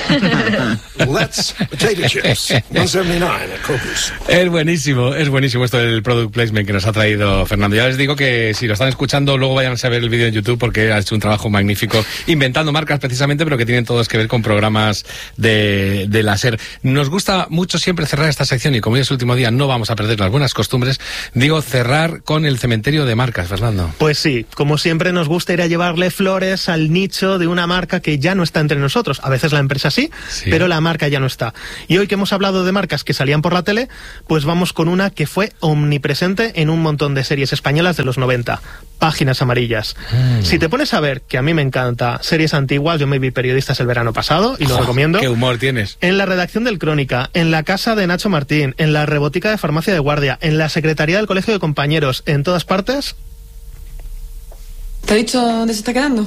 Let's potato chips. 179 at Coopers. Es buenísimo esto del product placement que nos ha traído Fernando. Ya les digo que si lo están escuchando, luego vayan a ver el vídeo en YouTube porque ha hecho un trabajo magnífico inventando marcas precisamente, pero que tienen todos que ver con programas de la SER. Nos gusta mucho siempre cerrar esta sección y como hoy es el último día no vamos a perder las buenas costumbres. Digo, cerrar con el cementerio de marcas, Fernando. Pues sí, como siempre nos gusta ir a llevarle flores al nicho de una marca que ya no está entre nosotros. A veces la empresa sí, pero la marca ya no está. Y hoy que hemos hablado de marcas que salían por la tele, pues vamos con una que fue omnipresente en un montón de series españolas de los 90. Páginas Amarillas. Si te pones a ver, que a mí me encanta, series antiguas, yo me vi Periodistas el verano pasado y lo recomiendo. ¡Qué humor tienes! En la redacción del Crónica, en la casa de Nacho Martín, en la rebotica de Farmacia de Guardia, en la secretaría del Colegio de Compañeros, en todas partes. ¿Te ha dicho dónde se está quedando?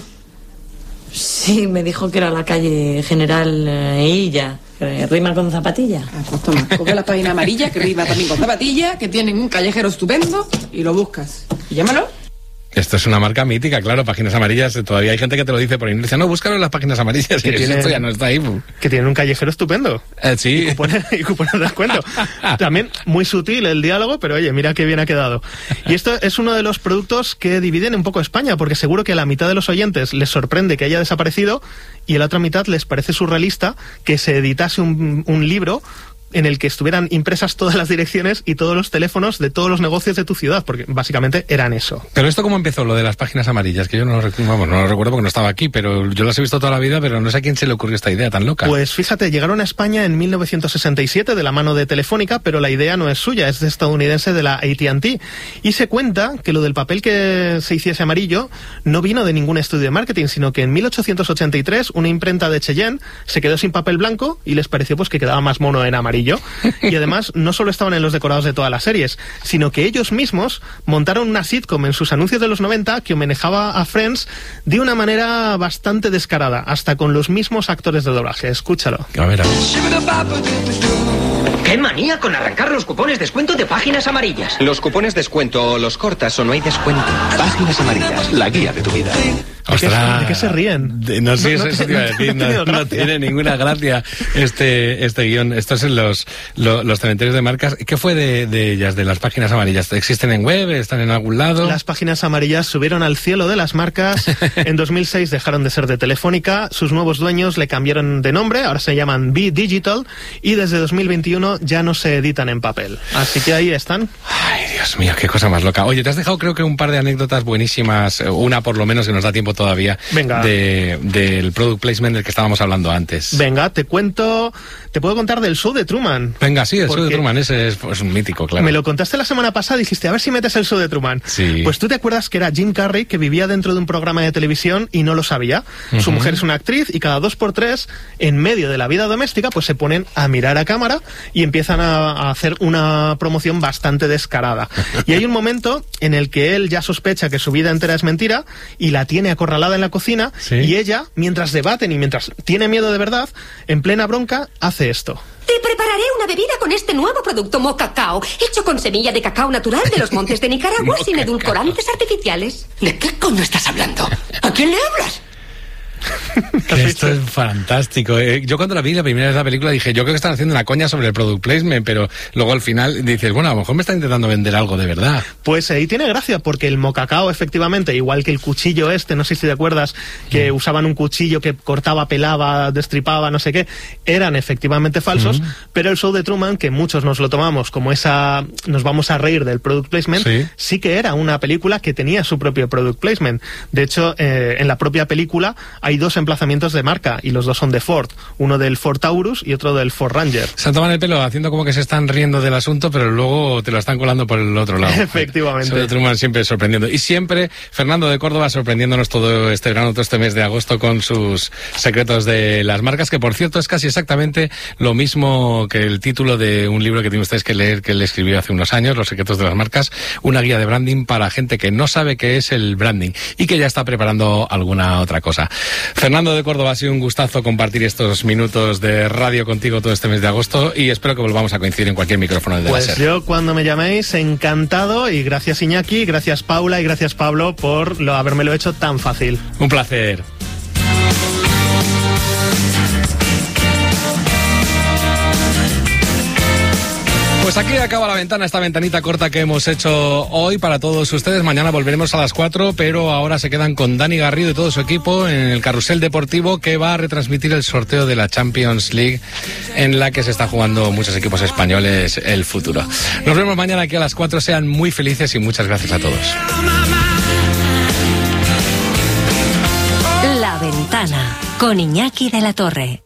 Sí, me dijo que era la calle General Illa, que rima con zapatilla. Pues toma, coge la página amarilla, que rima también con zapatilla, que tienen un callejero estupendo, y lo buscas. Y llámalo. Esto es una marca mítica, claro, Páginas Amarillas. Todavía hay gente que te lo dice por inercia. No, búscalo en las Páginas Amarillas. Que esto ya no está ahí. Que tiene un callejero estupendo. Sí. Y cupones de descuento. También muy sutil el diálogo, pero oye, mira qué bien ha quedado. Y esto es uno de los productos que dividen un poco España, porque seguro que a la mitad de los oyentes les sorprende que haya desaparecido y a la otra mitad les parece surrealista que se editase un libro en el que estuvieran impresas todas las direcciones y todos los teléfonos de todos los negocios de tu ciudad, porque básicamente eran eso. Pero esto cómo empezó, lo de las Páginas Amarillas, que yo no lo recuerdo porque no estaba aquí, pero yo las he visto toda la vida, pero no sé a quién se le ocurrió esta idea tan loca. Pues fíjate, llegaron a España en 1967 de la mano de Telefónica, pero la idea no es suya, es de estadounidense de la AT&T. Y se cuenta que lo del papel que se hiciese amarillo no vino de ningún estudio de marketing, sino que en 1883 una imprenta de Cheyenne se quedó sin papel blanco y les pareció pues que quedaba más mono en amarillo. Y además no solo estaban en los decorados de todas las series, sino que ellos mismos montaron una sitcom en sus anuncios de los 90 que manejaba a Friends de una manera bastante descarada, hasta con los mismos actores de doblaje. Escúchalo. A ver. ¡Qué manía con arrancar los cupones descuento de Páginas Amarillas! Los cupones descuento o los cortas o no hay descuento. Páginas Amarillas, la guía de tu vida. ¿De qué se ríen? No sé, eso te iba a decir, no tiene ninguna gracia este guión. Estos son los cementerios de marcas. ¿Qué fue de ellas, de las Páginas Amarillas? ¿Existen en web? ¿Están en algún lado? Las Páginas Amarillas subieron al cielo de las marcas. En 2006 dejaron de ser de Telefónica. Sus nuevos dueños le cambiaron de nombre. Ahora se llaman Be Digital. Y desde 2021 ya no se editan en papel. Así que ahí están. Ay, Dios mío, qué cosa más loca. Oye, te has dejado creo que un par de anécdotas buenísimas. Una por lo menos que nos da tiempo todavía. Venga. Del product placement del que estábamos hablando antes. Venga, te puedo contar del show de Truman. Venga, sí, el show de Truman, ese es un mítico, claro. Me lo contaste la semana pasada y dijiste, a ver si metes el show de Truman. Sí. Pues tú te acuerdas que era Jim Carrey, que vivía dentro de un programa de televisión y no lo sabía. Su mujer es una actriz y cada 2x3, en medio de la vida doméstica, pues se ponen a mirar a cámara y empiezan a hacer una promoción bastante descarada. Y hay un momento en el que él ya sospecha que su vida entera es mentira y la tiene acorralada en la cocina, ¿sí? Y ella, mientras debaten y mientras tiene miedo de verdad, en plena bronca, hace esto. Te prepararé una bebida con este nuevo producto Mocacao, hecho con semilla de cacao natural de los montes de Nicaragua sin edulcorantes artificiales. ¿De qué coño estás hablando? ¿A quién le hablas? Esto es fantástico. Yo cuando la vi la primera vez la película dije, yo creo que están haciendo una coña sobre el product placement, pero luego al final dices, bueno, a lo mejor me están intentando vender algo de verdad. Pues ahí tiene gracia, porque el Mocacao, efectivamente, igual que el cuchillo no sé si te acuerdas, que usaban un cuchillo que cortaba, pelaba, destripaba, no sé qué, eran efectivamente falsos, pero el show de Truman, que muchos nos lo tomamos como nos vamos a reír del product placement, sí que era una película que tenía su propio product placement. De hecho, en la propia película hay dos emplazamientos de marca y los dos son de Ford, uno del Ford Taurus y otro del Ford Ranger. Se toman el pelo haciendo como que se están riendo del asunto, pero luego te lo están colando por el otro lado. Efectivamente. Sobre Truman siempre sorprendiendo. Y siempre Fernando de Córdoba sorprendiéndonos todo este verano, todo este mes de agosto con sus secretos de las marcas, que por cierto es casi exactamente lo mismo que el título de un libro que tienen ustedes que leer, que él escribió hace unos años, Los secretos de las marcas, una guía de branding para gente que no sabe qué es el branding y que ya está preparando alguna otra cosa. Fernando de Córdoba, ha sido un gustazo compartir estos minutos de radio contigo todo este mes de agosto y espero que volvamos a coincidir en cualquier micrófono de la SER. Pues yo cuando me llaméis, encantado, y gracias Iñaki, gracias Paula y gracias Pablo por habérmelo hecho tan fácil. Un placer. Pues aquí acaba la ventana, esta ventanita corta que hemos hecho hoy para todos ustedes. Mañana volveremos a las 4, pero ahora se quedan con Dani Garrido y todo su equipo en el Carrusel Deportivo, que va a retransmitir el sorteo de la Champions League, en la que se está jugando muchos equipos españoles el futuro. Nos vemos mañana aquí a las 4. Sean muy felices y muchas gracias a todos. La Ventana con Iñaki de la Torre.